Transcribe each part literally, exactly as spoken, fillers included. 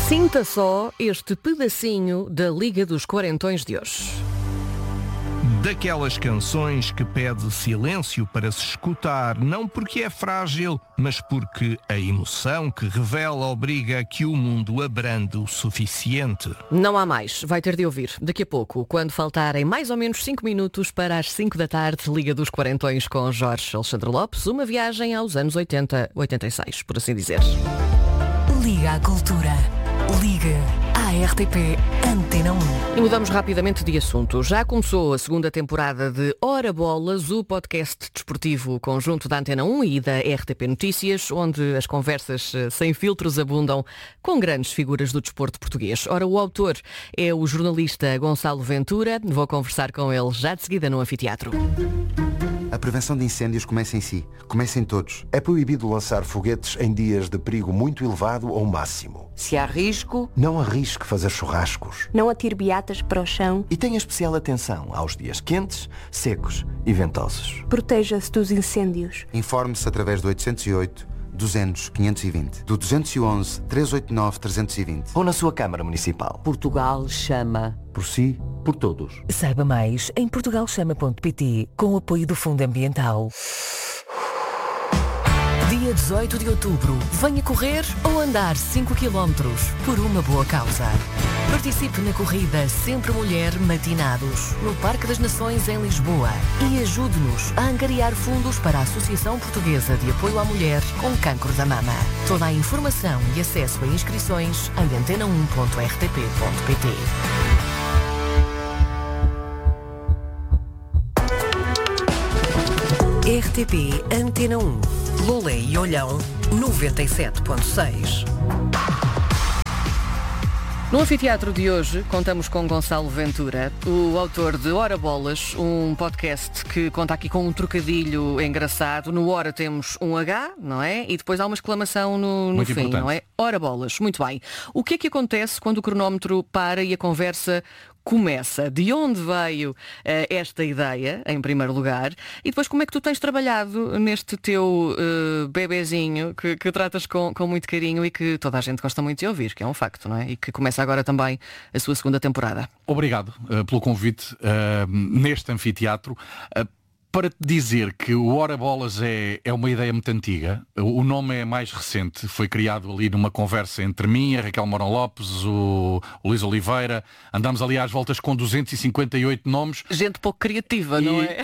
Sinta só este pedacinho da Liga dos Quarentões de hoje. Daquelas canções que pede silêncio para se escutar, não porque é frágil, mas porque a emoção que revela obriga a que o mundo abrande o suficiente. Não há mais, vai ter de ouvir daqui a pouco, quando faltarem mais ou menos cinco minutos para as cinco da tarde, Liga dos Quarentões com Jorge Alexandre Lopes, uma viagem aos anos oitenta, oitenta e seis, por assim dizer. Liga à Cultura. Liga à R T P Antena um. E mudamos rapidamente de assunto. Já começou a segunda temporada de Ora Bolas, o podcast desportivo conjunto da Antena um e da R T P Notícias, onde as conversas sem filtros abundam com grandes figuras do desporto português. Ora, o autor é o jornalista Gonçalo Ventura. Vou conversar com ele já de seguida no anfiteatro. A prevenção de incêndios começa em si. Começa em todos. É proibido lançar foguetes em dias de perigo muito elevado ou máximo. Se há risco, não arrisque fazer churrascos. Não atire beatas para o chão. E tenha especial atenção aos dias quentes, secos e ventosos. Proteja-se dos incêndios. Informe-se através do oitocentos e oito, duzentos, quinhentos e vinte, do duzentos e onze, trezentos e oitenta e nove, trezentos e vinte. Ou na sua Câmara Municipal. Portugal chama. Por si, por todos. Saiba mais em portugal chama ponto pt, com o apoio do Fundo Ambiental. Dia dezoito de outubro, venha correr ou andar cinco quilómetros por uma boa causa. Participe na corrida Sempre Mulher Matinados, no Parque das Nações em Lisboa, e ajude-nos a angariar fundos para a Associação Portuguesa de Apoio à Mulher com Cancro da Mama. Toda a informação e acesso a inscrições em antena um ponto r t p ponto p t. R T P Antena um. Lolé e Olhão, noventa e sete ponto seis. No anfiteatro de hoje contamos com Gonçalo Ventura, o autor de Ora Bolas, um podcast que conta aqui com um trocadilho engraçado. No Ora temos um H, não é? E depois há uma exclamação no, no fim, importante. Não é? Ora Bolas, muito bem. O que é que acontece quando o cronómetro para e a conversa começa? De onde veio uh, esta ideia, em primeiro lugar? E depois como é que tu tens trabalhado neste teu uh, bebezinho que, que tratas com, com muito carinho e que toda a gente gosta muito de ouvir, que é um facto, não é? E que começa agora também a sua segunda temporada. Obrigado uh, pelo convite uh, neste anfiteatro. Uh, Para te dizer que o Ora Bolas é, é uma ideia muito antiga, o nome é mais recente, foi criado ali numa conversa entre mim, a Raquel Mourão Lopes, o, o Luís Oliveira, andamos ali às voltas com duzentos e cinquenta e oito nomes. Gente pouco criativa, e, não é?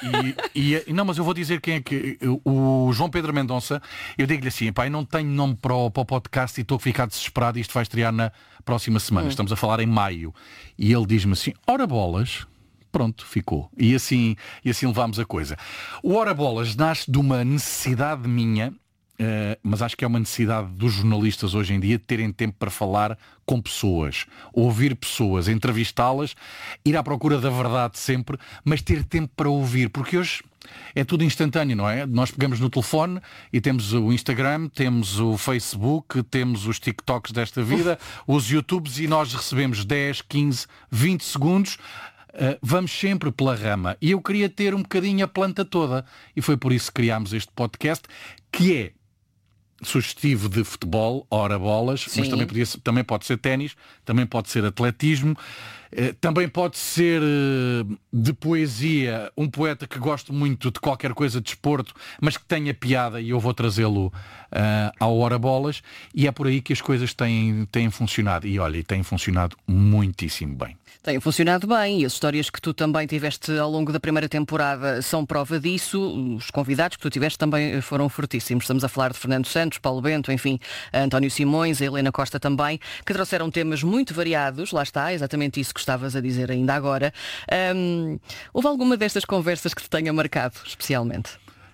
E, e, e, não, mas eu vou dizer quem é que... O João Pedro Mendonça, eu digo-lhe assim, pai, não tenho nome para o, para o podcast e estou a ficar desesperado e isto vai estrear na próxima semana, hum. estamos a falar em maio. E ele diz-me assim, Ora Bolas... Pronto, ficou. E assim, e assim levámos a coisa. O Ora Bolas nasce de uma necessidade minha, uh, mas acho que é uma necessidade dos jornalistas hoje em dia, de terem tempo para falar com pessoas, ouvir pessoas, entrevistá-las, ir à procura da verdade sempre, mas ter tempo para ouvir, porque hoje é tudo instantâneo, não é? Nós pegamos no telefone e temos o Instagram, temos o Facebook, temos os TikToks desta vida, os YouTubes, e nós recebemos dez, quinze, vinte segundos. Uh, vamos sempre pela rama. E eu queria ter um bocadinho a planta toda. E foi por isso que criámos este podcast, que é sugestivo de futebol, Ora Bolas, Sim. mas também, podia, também pode ser ténis, também pode ser atletismo, uh, também pode ser uh, de poesia, um poeta que gosta muito de qualquer coisa de desporto, mas que tenha piada, e eu vou trazê-lo uh, ao Ora Bolas, e é por aí que as coisas têm, têm funcionado. E olha, e têm funcionado muitíssimo bem. Tem funcionado bem, e as histórias que tu também tiveste ao longo da primeira temporada são prova disso. Os convidados que tu tiveste também foram fortíssimos. Estamos a falar de Fernando Santos, Paulo Bento, enfim, António Simões, a Helena Costa também, que trouxeram temas muito variados. Lá está, exatamente isso que estavas a dizer ainda agora. Um, houve alguma destas conversas que te tenha marcado especialmente?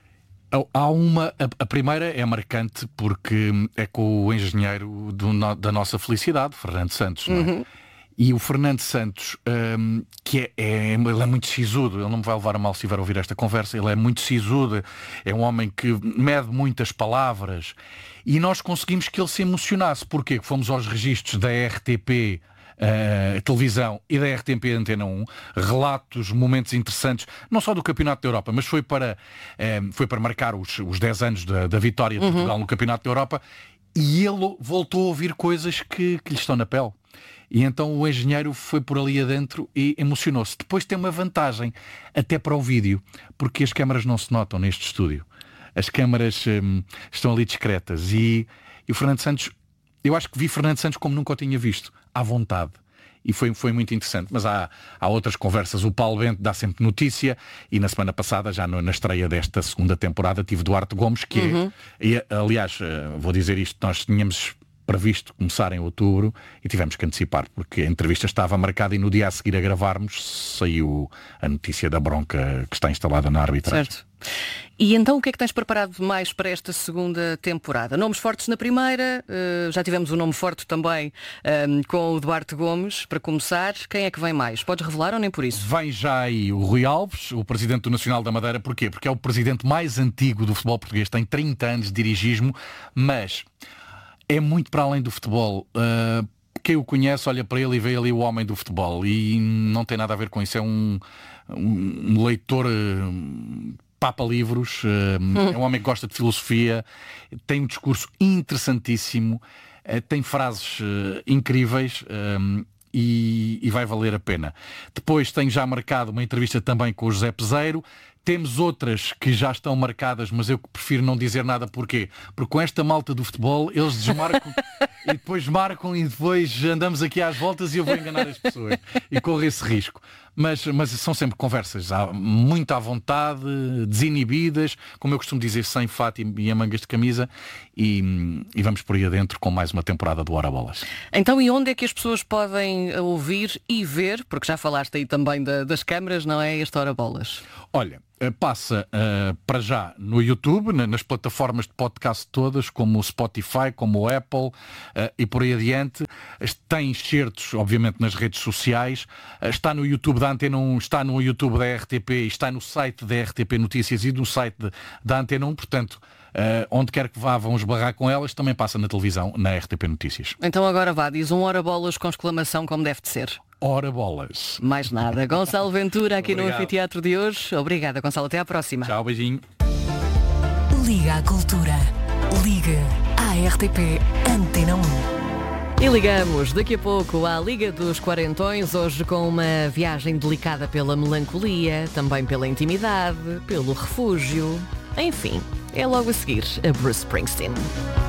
Há uma, a, a primeira é marcante porque é com o engenheiro do, da nossa felicidade, Fernando Santos, não é? Uhum. E o Fernando Santos, um, que é, é, ele é muito sisudo, ele não me vai levar a mal se estiver a ouvir esta conversa, ele é muito sisudo, é um homem que mede muitas palavras, e nós conseguimos que ele se emocionasse. Porquê? Fomos aos registros da R T P uh, Televisão e da R T P Antena um, relatos, momentos interessantes, não só do Campeonato da Europa, mas foi para, uh, foi para marcar os, os dez anos da, da vitória de Portugal uhum. no Campeonato da Europa. e ele voltou a ouvir coisas que, que lhe estão na pele. E então o engenheiro foi por ali adentro e emocionou-se. Depois tem uma vantagem, até para o vídeo, porque as câmaras não se notam neste estúdio. As câmaras hum, estão ali discretas. E, e o Fernando Santos, eu acho que vi Fernando Santos como nunca o tinha visto, à vontade. E foi, foi muito interessante. Mas há, há outras conversas. O Paulo Bento dá sempre notícia. E na semana passada, já no, na estreia desta segunda temporada, tive Duarte Gomes, que uhum. é... E, aliás, vou dizer isto, nós tínhamos previsto começar em outubro e tivemos que antecipar, porque a entrevista estava marcada e no dia a seguir a gravarmos saiu a notícia da bronca que está instalada na arbitragem. Certo. E então o que é que tens preparado mais para esta segunda temporada? Nomes fortes na primeira, uh, já tivemos um nome forte também um, com o Duarte Gomes, para começar. Quem é que vem mais? Podes revelar ou nem por isso? Vem já aí o Rui Alves, o presidente do Nacional da Madeira. Porquê? Porque é o presidente mais antigo do futebol português, tem trinta anos de dirigismo, mas é muito para além do futebol. Uh, quem o conhece olha para ele e vê ali o homem do futebol e não tem nada a ver com isso. É um, um leitor uh, papa-livros, uh, hum. é um homem que gosta de filosofia, tem um discurso interessantíssimo, uh, tem frases uh, incríveis uh, e, e vai valer a pena. Depois tenho já marcado uma entrevista também com o José Peseiro. Temos outras que já estão marcadas, mas eu prefiro não dizer nada. Porquê? Porque com esta malta do futebol eles desmarcam e depois marcam e depois andamos aqui às voltas e eu vou enganar as pessoas e corro esse risco. Mas, mas são sempre conversas muito à vontade, desinibidas, como eu costumo dizer, sem fato e a mangas de camisa, e, e vamos por aí adentro com mais uma temporada do Hora Bolas. Então, e onde é que as pessoas podem ouvir e ver, porque já falaste aí também da, das câmaras, não é, este Hora Bolas? Olha, passa uh, para já no YouTube, na, nas plataformas de podcast todas, como o Spotify, como o Apple uh, e por aí adiante. Tem excertos, obviamente, nas redes sociais. Uh, está no YouTube da Antena um, está no YouTube da R T P, está no site da R T P Notícias e no site de, da Antena um. Portanto, uh, onde quer que vá, vão esbarrar com elas, também passa na televisão, na R T P Notícias. Então agora vá, diz um Hora Bolas com exclamação como deve de ser. Ora bolas. Mais nada. Gonçalo Ventura aqui no Anfiteatro de hoje. Obrigada, Gonçalo. Até à próxima. Tchau, beijinho. Liga à Cultura. Liga à R T P Antena um. E ligamos daqui a pouco à Liga dos Quarentões, hoje com uma viagem delicada pela melancolia, também pela intimidade, pelo refúgio. Enfim, é logo a seguir a Bruce Springsteen.